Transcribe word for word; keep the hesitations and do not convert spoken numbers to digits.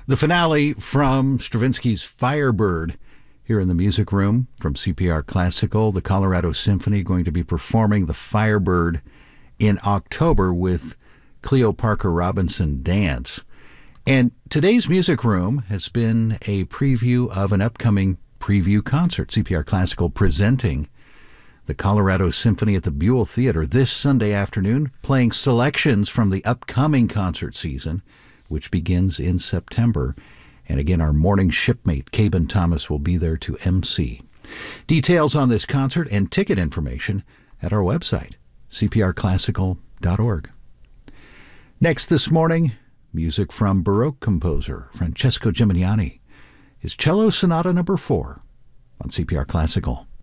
The finale from Stravinsky's Firebird here in the music room from C P R Classical. The Colorado Symphony going to be performing the Firebird in October with Cleo Parker Robinson Dance. And today's music room has been a preview of an upcoming preview concert. C P R Classical presenting the Colorado Symphony at the Buell Theater this Sunday afternoon, playing selections from the upcoming concert season, which begins in September. And again, our morning shipmate, Caben Thomas, will be there to emcee. Details on this concert and ticket information at our website, c p r classical dot org. Next this morning, music from Baroque composer Francesco Gimignani, his Cello Sonata Number four on C P R Classical.